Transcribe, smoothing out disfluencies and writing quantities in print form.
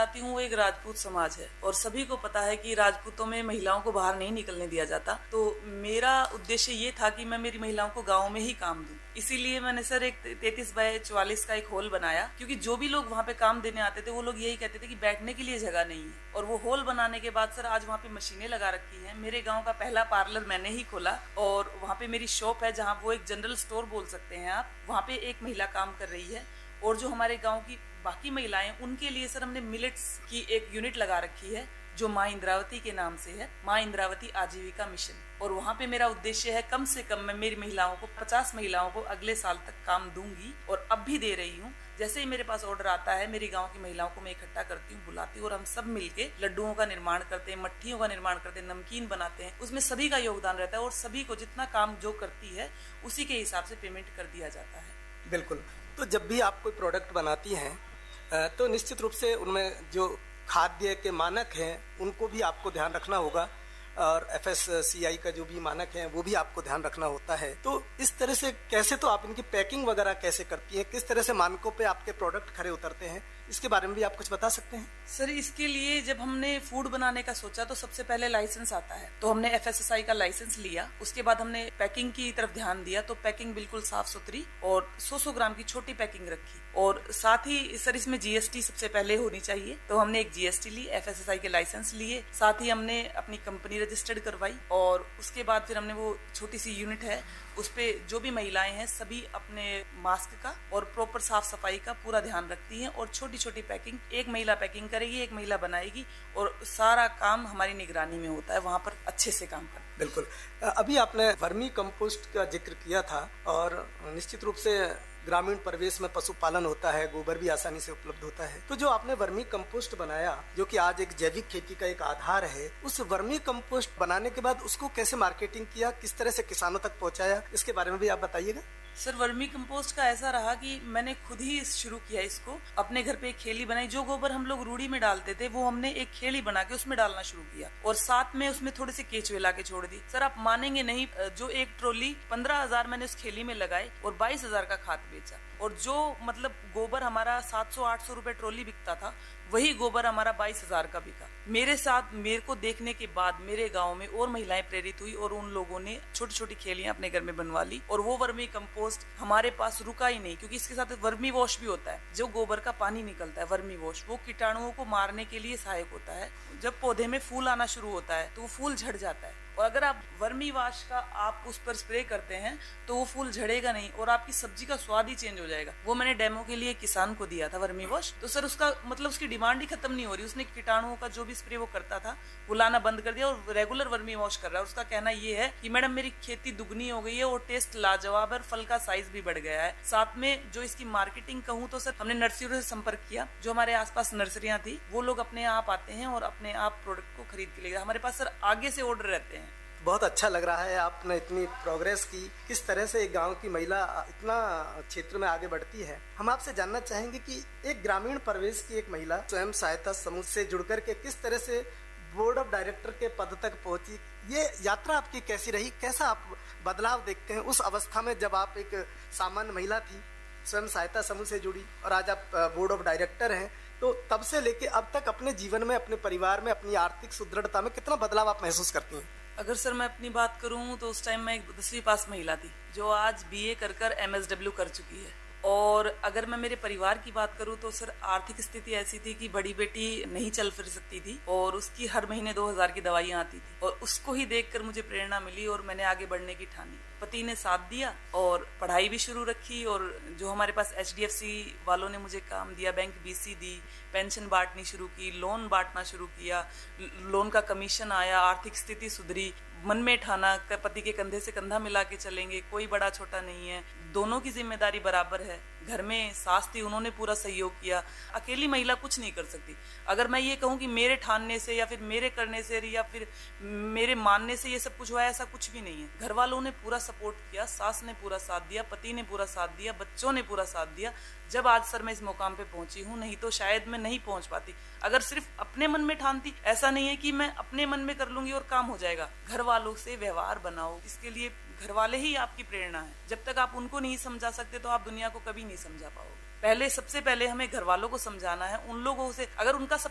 बताती हूँ वो एक राजपूत समाज है और सभी को पता है कि राजपूतों में महिलाओं को बाहर नहीं निकलने दिया जाता। तो मेरा उद्देश्य ये था कि मैं मेरी महिलाओं को गाँव में ही काम दूं। इसीलिए मैंने सर एक 33x44 का एक हॉल बनाया, क्योंकि जो भी लोग वहाँ पे काम देने आते थे वो लोग यही कहते थे कि बैठने के लिए जगह नहीं है। और वो हॉल बनाने के बाद सर आज वहाँ पे मशीनें लगा रखी हैं। मेरे गाँव का पहला पार्लर मैंने ही खोला और वहाँ पे मेरी शॉप है जहाँ वो एक जनरल स्टोर बोल सकते हैं आप। वहाँ पे एक महिला काम कर रही है और जो हमारे गाँव की बाकी महिलाएं उनके लिए सर हमने मिलेट्स की एक यूनिट लगा रखी है जो माँ इंद्रावती के नाम से है, माँ इंद्रावती आजीविका मिशन। और वहाँ पे मेरा उद्देश्य है कम से कम मैं मेरी महिलाओं को 50 महिलाओं को अगले साल तक काम दूंगी और अब भी दे रही हूँ। जैसे ही मेरे पास ऑर्डर आता है मेरी गांव की महिलाओं को मैं इकट्ठा करती हूँ, बुलाती हूँ और हम सब मिलके लड्डुओं का निर्माण करते हैं, मट्ठियों का निर्माण करते हैं, नमकीन बनाते हैं। उसमें सभी का योगदान रहता है और सभी को जितना काम जो करती है उसी के हिसाब से पेमेंट कर दिया जाता है। बिल्कुल। तो जब भी आप कोई प्रोडक्ट बनाती हैं तो निश्चित रूप से उनमें जो खाद्य के मानक हैं उनको भी आपको ध्यान रखना होगा और FSCI का जो भी मानक है वो भी आपको ध्यान रखना होता है। तो इस तरह से कैसे, तो आप इनकी पैकिंग वगैरह कैसे करती हैं, किस तरह से मानकों पे आपके प्रोडक्ट खरे उतरते हैं, इसके बारे में भी आप कुछ बता सकते हैं? सर इसके लिए जब हमने फूड बनाने का सोचा तो सबसे पहले लाइसेंस आता है, तो हमने FSSAI का लाइसेंस लिया। उसके बाद हमने पैकिंग की तरफ ध्यान दिया, तो पैकिंग बिल्कुल साफ सुथरी और 100 ग्राम की छोटी पैकिंग रखी। और साथ ही सर इसमें GST सबसे पहले होनी चाहिए, तो हमने एक GST ली, FSSAI के लाइसेंस लिए, साथ ही हमने अपनी कंपनी रजिस्टर्ड करवाई। और उसके बाद फिर हमने वो छोटी सी यूनिट है उस पे जो भी महिलाएं हैं सभी अपने मास्क का और प्रॉपर साफ सफाई का पूरा ध्यान रखती हैं और छोटी छोटी पैकिंग एक महिला पैकिंग करेगी, एक महिला बनाएगी और सारा काम हमारी निगरानी में होता है, वहाँ पर अच्छे से काम करते हैं। बिल्कुल। अभी आपने वर्मी कंपोस्ट का जिक्र किया था और निश्चित रूप से ग्रामीण परिवेश में पशुपालन होता है, गोबर भी आसानी से उपलब्ध होता है। तो जो आपने वर्मी कंपोस्ट बनाया जो कि आज एक जैविक खेती का एक आधार है, उस वर्मी कंपोस्ट बनाने के बाद उसको कैसे मार्केटिंग किया, किस तरह से किसानों तक पहुंचाया, इसके बारे में भी आप बताइएगा। सर वर्मी कंपोस्ट का ऐसा रहा कि मैंने खुद ही शुरू किया इसको। अपने घर पे एक खेली बनाई, जो गोबर हम लोग रूढ़ी में डालते थे वो हमने एक खेली बना के उसमें डालना शुरू किया और साथ में उसमें थोड़े से केचुए ला के छोड़ दी। सर आप मानेंगे नहीं, जो एक ट्रॉली 15,000 मैंने उस खेली में लगाई और 22,000 का खाद बेचा। और जो मतलब गोबर हमारा 700-800 रुपए ट्रॉली बिकता था वही गोबर हमारा 22,000 का बिका। मेरे साथ मेरे को देखने के बाद मेरे गांव में और महिलाएं प्रेरित हुई और उन लोगों ने छोटी छोटी खेलियां अपने घर में बनवा ली और वो वर्मी कंपोस्ट हमारे पास रुका ही नहीं, क्योंकि इसके साथ वर्मी वॉश भी होता है। जो गोबर का पानी निकलता है वर्मी वॉश, वो कीटाणुओं को मारने के लिए सहायक होता है। जब पौधे में फूल आना शुरू होता है तो वो फूल झड़ जाता है और अगर आप वर्मी वॉश का आप उस पर स्प्रे करते हैं तो वो फूल झड़ेगा नहीं और आपकी सब्जी का स्वाद ही चेंज हो जाएगा। वो मैंने डेमो के लिए किसान को दिया था वर्मी वॉश, तो सर उसका मतलब उसकी डिमांड ही खत्म नहीं हो रही। उसने कीटाणुओं का जो भी स्प्रे वो करता था वो लाना बंद कर दिया और रेगुलर वर्मी वॉश कर रहा है। उसका कहना ये है कि मैडम मेरी खेती दुगनी हो गई है और टेस्ट लाजवाब है, फल का साइज भी बढ़ गया है। साथ में जो इसकी मार्केटिंग कहूँ तो सर हमने नर्सरियों से संपर्क किया, जो हमारे आसपास नर्सरियां थी वो लोग अपने आप आते हैं और अपने आप प्रोडक्ट को खरीद के ले गए। हमारे पास सर आगे से ऑर्डर रहते हैं। बहुत अच्छा लग रहा है आपने इतनी प्रोग्रेस की, किस तरह से एक गांव की महिला इतना क्षेत्र में आगे बढ़ती है। हम आपसे जानना चाहेंगे कि एक ग्रामीण परिवेश की एक महिला स्वयं सहायता समूह से जुड़कर के किस तरह से बोर्ड ऑफ डायरेक्टर के पद तक पहुंची, ये यात्रा आपकी कैसी रही, कैसा आप बदलाव देखते हैं उस अवस्था में जब आप एक सामान्य महिला थी, स्वयं सहायता समूह से जुड़ी और आज आप बोर्ड ऑफ डायरेक्टर हैं, तो तब से लेके अब तक अपने जीवन में, अपने परिवार में, अपनी आर्थिक सुदृढ़ता में कितना बदलाव आप महसूस करती हैं? अगर सर मैं अपनी बात करूं तो उस टाइम मैं एक 10वीं पास महिला थी जो आज BA कर MSW कर चुकी है। और अगर मैं मेरे परिवार की बात करूं तो सर आर्थिक स्थिति ऐसी थी कि बड़ी बेटी नहीं चल फिर सकती थी और उसकी हर महीने 2,000 की दवाइयां आती थी और उसको ही देखकर मुझे प्रेरणा मिली और मैंने आगे बढ़ने की ठानी। पति ने साथ दिया और पढ़ाई भी शुरू रखी और जो हमारे पास HDFC वालों ने मुझे काम दिया, बैंक BC दी, पेंशन बांटनी शुरू की, लोन बांटना शुरू किया, लोन का कमीशन आया, आर्थिक स्थिति सुधरी। मन में ठाना पति के कंधे से कंधा मिला के चलेंगे, कोई बड़ा छोटा नहीं है, दोनों की जिम्मेदारी बराबर है। घर में सास थी, उन्होंने पूरा सहयोग किया। अकेली महिला कुछ नहीं कर सकती। अगर मैं ये कहूँ कि मेरे ठानने से या फिर मेरे करने से या फिर मेरे मानने से ये सब कुछ हुआ है, ऐसा कुछ भी नहीं है। घर वालों ने पूरा सपोर्ट किया, सास ने पूरा साथ दिया, पति ने पूरा साथ दिया, बच्चों ने पूरा साथ दिया। जब आज सर मैं इस मुकाम पे पहुंची हूँ, नहीं तो शायद मैं नहीं पहुंच पाती अगर सिर्फ अपने मन में ठानती। ऐसा नहीं है कि मैं अपने मन में कर लूंगी और काम हो जाएगा। घर वालों से व्यवहार बनाओ, इसके लिए घर वाले ही आपकी प्रेरणा है। जब तक आप उनको नहीं समझा सकते तो आप दुनिया को कभी नहीं समझा पाओगे। सबसे पहले हमें घर वालों को समझाना है। उन लोगों से अगर उनका